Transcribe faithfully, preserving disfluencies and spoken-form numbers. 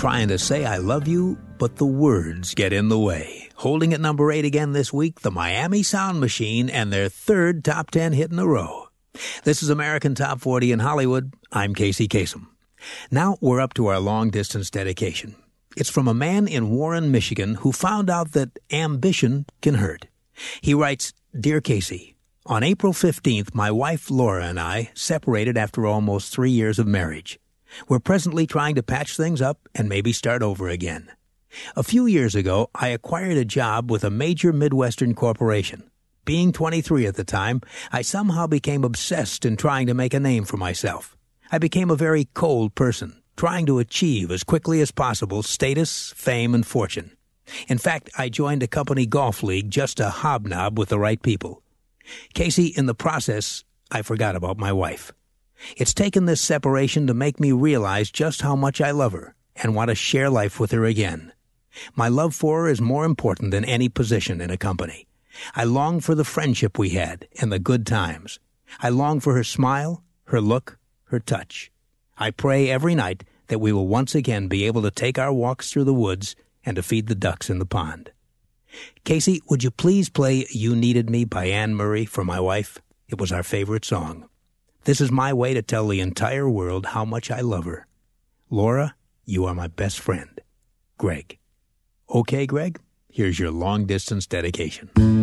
trying to say I love you, but the words get in the way. Holding at number eight again this week, the Miami Sound Machine and their third top ten hit in a row. This is American Top forty in Hollywood. I'm Casey Kasem. Now we're up to our long-distance dedication. It's from a man in Warren, Michigan, who found out that ambition can hurt. He writes, Dear Casey, on April fifteenth, my wife Laura and I separated after almost three years of marriage. We're presently trying to patch things up and maybe start over again. A few years ago, I acquired a job with a major Midwestern corporation. Being twenty-three at the time, I somehow became obsessed in trying to make a name for myself. I became a very cold person, trying to achieve as quickly as possible status, fame, and fortune. In fact, I joined a company golf league just to hobnob with the right people. Casey, in the process, I forgot about my wife. It's taken this separation to make me realize just how much I love her and want to share life with her again. My love for her is more important than any position in a company. I long for the friendship we had and the good times. I long for her smile, her look, her touch. I pray every night that we will once again be able to take our walks through the woods and to feed the ducks in the pond. Casey, would you please play You Needed Me by Anne Murray for my wife? It was our favorite song. This is my way to tell the entire world how much I love her. Laura, you are my best friend. Greg. Okay, Greg, here's your long-distance dedication.